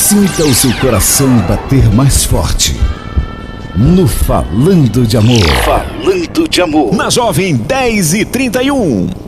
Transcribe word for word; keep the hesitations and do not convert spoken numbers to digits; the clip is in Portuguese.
Sinta o seu coração bater mais forte no Falando de Amor. Falando de Amor. Na Jovem dez e trinta e um.